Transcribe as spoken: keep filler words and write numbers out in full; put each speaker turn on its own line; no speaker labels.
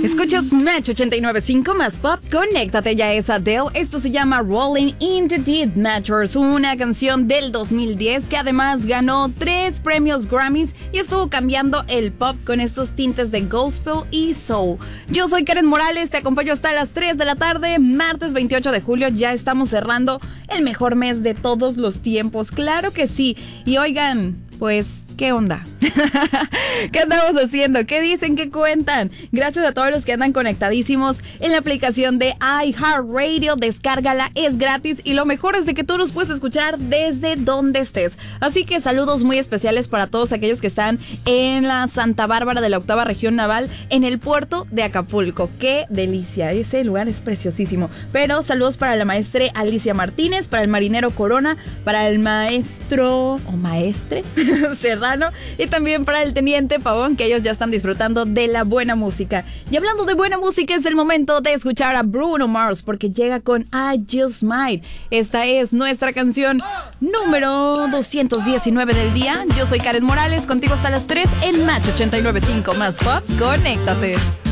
Escuchas Match ochenta y nueve punto cinco más pop, conéctate, ya es Adele. Esto se llama Rolling in the Deep Matchers, una canción del dos mil diez que además ganó tres premios Grammys y estuvo cambiando el pop con estos tintes de gospel y soul. Yo soy Karen Morales, te acompaño hasta las tres de la tarde, martes veintiocho de julio, ya estamos cerrando el mejor mes de todos los tiempos, claro que sí. Y oigan, pues, ¿qué onda? ¿Qué andamos haciendo? ¿Qué dicen? ¿Qué cuentan? Gracias a todos los que andan conectadísimos en la aplicación de iHeartRadio. Descárgala, es gratis y lo mejor es de que tú nos puedes escuchar desde donde estés. Así que saludos muy especiales para todos aquellos que están en la Santa Bárbara de la octava región naval, en el puerto de Acapulco. ¡Qué delicia! Ese lugar es preciosísimo. Pero saludos para la maestra Alicia Martínez, para el marinero Corona, para el maestro o maestre Serrano y también para el teniente Pavón, que ellos ya están disfrutando de la buena música. Y hablando de buena música, es el momento de escuchar a Bruno Mars porque llega con I Just Might. Esta es nuestra canción número doscientos diecinueve del día. Yo soy Karen Morales, contigo hasta las tres en Match ochenta y nueve punto cinco más pop. Conéctate.